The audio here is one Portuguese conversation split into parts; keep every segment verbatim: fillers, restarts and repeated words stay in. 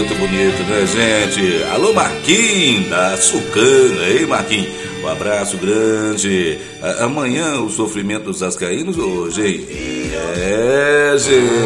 muito bonito, né, gente? Alô, Marquinhos, da Sucana. Ei, Marquinhos, um abraço grande. A- amanhã o sofrimento dos vascaínos, hoje, hein? É,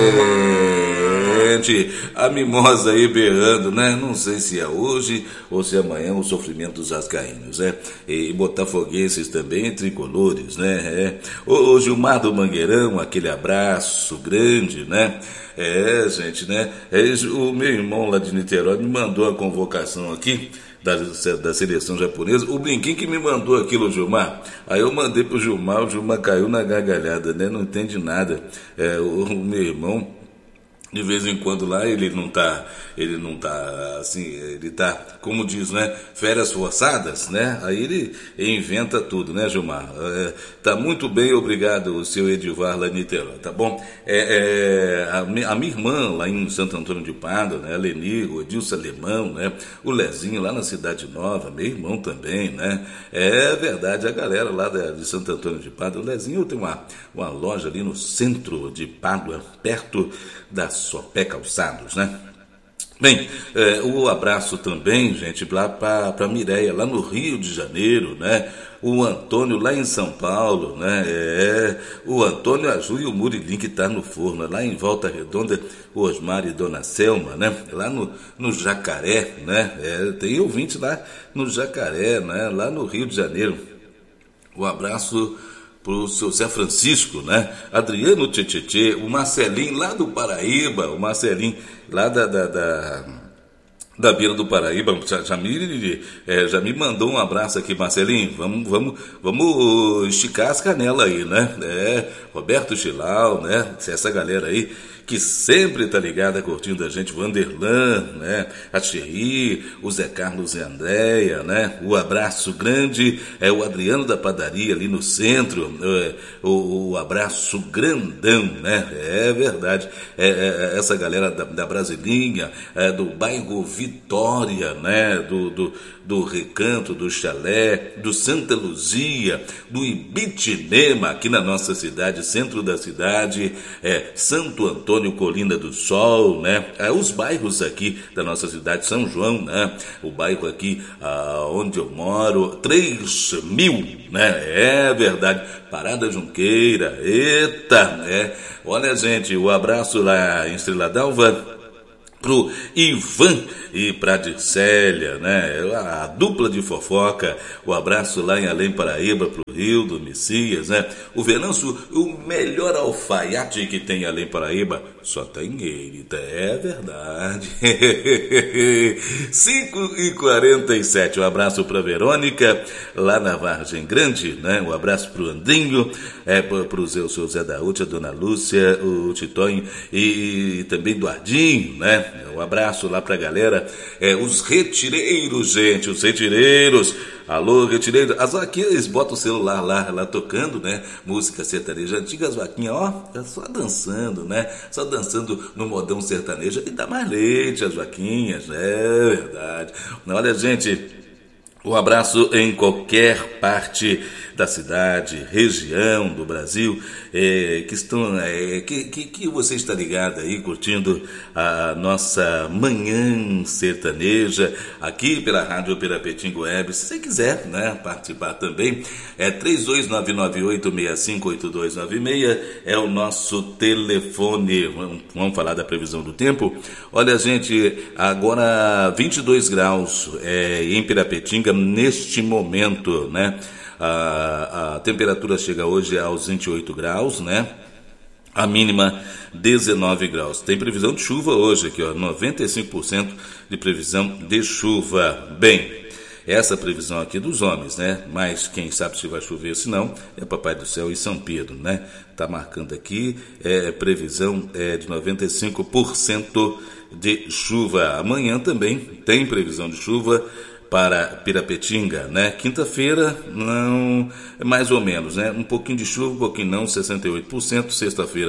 gente, a mimosa aí berrando, né? Não sei se é hoje ou se é amanhã o sofrimento dos vascaínos, né? E botafoguenses também, tricolores, né? É. Ô, ô Gilmar do Mangueirão, aquele abraço grande, né? É, gente, né? É, o meu irmão lá de Niterói me mandou a convocação aqui da, da seleção japonesa. O Brinquinho que me mandou aquilo, Gilmar. Aí eu mandei pro Gilmar, o Gilmar caiu na gargalhada, né? Não entende nada. É, o, o meu irmão, de vez em quando lá, ele não tá, ele não tá, assim, ele tá, como diz, né, férias forçadas, né, aí ele inventa tudo, né, Gilmar? É, tá muito bem, obrigado, o seu Edivar lá em Niterói, tá bom? É, é, a, mi- a minha irmã lá em Santo Antônio de Pádua, né, a Leni, o Edilson Alemão, né, o Lezinho lá na Cidade Nova, meu irmão também, né, é verdade, a galera lá da- de Santo Antônio de Pádua, o Lezinho tem uma, uma loja ali no centro de Pádua, perto da Sopé Calçados, né? Bem, é, o abraço também, gente, lá para a Mireia, lá no Rio de Janeiro, né? O Antônio lá em São Paulo, né? É, o Antônio Aju e o Murilim que está no forno, lá em Volta Redonda, o Osmar e Dona Selma, né? Lá no, no Jacaré, né? É, tem ouvinte lá no Jacaré, né? Lá no Rio de Janeiro. Um abraço pro seu Zé Francisco, né? Adriano Tchê, o Marcelinho lá do Paraíba, o Marcelinho lá da, da, da, da beira do Paraíba, já, já, me, é, já me mandou um abraço aqui, Marcelinho. Vamos, vamos, vamos esticar as canelas aí, né? É, Roberto Chilau, né? Essa galera aí que sempre tá ligada curtindo a gente, Vanderlan, né? A Thierry, o Zé Carlos e a Andréia, né? O abraço grande é o Adriano da Padaria ali no centro, é, o, o abraço grandão, né? É verdade. É, é, essa galera da, da Brasilinha, é, do bairro Vitória, né? Do, do, do Recanto, do Chalé, do Santa Luzia, do Ibitinema, aqui na nossa cidade, centro da cidade, é, Santo Antônio, Colina do Sol, né? É, os bairros aqui da nossa cidade, São João, né? O bairro aqui ah, onde eu moro, três mil, né? É verdade. Parada Junqueira, eita, é. Olha, gente, o abraço lá em Estrela d'Alva pro Ivan e pra Dircélia, né? A dupla de fofoca, o abraço lá em Além Paraíba pro Rio do Messias, né? O Venâncio, o melhor alfaiate que tem em Além Paraíba, só tem ele, tá? É verdade. cinco e quarenta e sete, um abraço pra Verônica, lá na Vargem Grande, né? Um abraço pro Andinho, é, pro, pro seu, seu Zé Daúde, a Dona Lúcia, o Titonho e, e também do Ardinho, né? Um abraço lá pra galera. É, os retireiros, gente, os retireiros. Alô, retireiros. As vaquinhas botam o celular lá, lá tocando, né? Música sertaneja antiga, as vaquinhas, ó, só dançando, né? Só dançando no modão sertanejo. E dá mais leite as vaquinhas, né? É verdade. Olha, gente, um abraço em qualquer parte da cidade, região do Brasil, é, que estão, é, que, que, que você está ligado aí, curtindo a nossa manhã sertaneja, aqui pela Rádio Pirapetinga Web. Se você quiser, né, participar também, é três dois nove nove oito seis cinco oito dois nove seis, é o nosso telefone. Vamos, vamos falar da previsão do tempo? Olha, gente, agora vinte e dois graus é, em Pirapetinga neste momento, né? A, a temperatura chega hoje aos vinte e oito graus, né? A mínima dezenove graus. Tem previsão de chuva hoje aqui, ó, noventa e cinco por cento de previsão de chuva. Bem, essa previsão aqui dos homens, né? Mas quem sabe se vai chover, se não, é Papai do Céu e São Pedro, né? Tá marcando aqui, é, previsão é, de noventa e cinco por cento de chuva. Amanhã também tem previsão de chuva para Pirapetinga, né? Quinta-feira, não, mais ou menos, né? Um pouquinho de chuva, um pouquinho não, sessenta e oito por cento. Sexta-feira,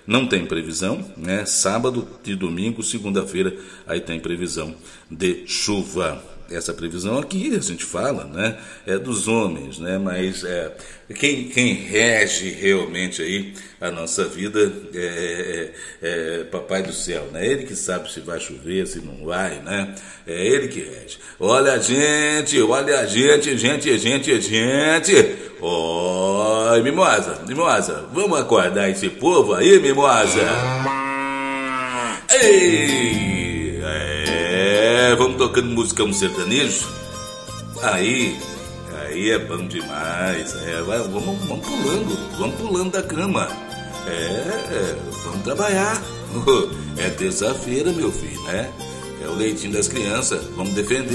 não tem previsão, né? Sábado e domingo, segunda-feira, aí tem previsão de chuva. Essa previsão aqui, a gente fala, né, é dos homens, né, mas é, quem, quem rege realmente aí a nossa vida é, é, é Papai do Céu, né, ele que sabe se vai chover, se não vai, né, é ele que rege. Olha a gente, olha a gente, gente, gente, gente, oi, Mimosa, Mimosa, vamos acordar esse povo aí, Mimosa? Ei! É, vamos tocando musicão sertanejo. Aí, aí é bom demais. É, vai, vamos, vamos pulando, vamos pulando da cama. É, vamos trabalhar. É terça-feira, meu filho, né? É o leitinho das crianças. Vamos defender.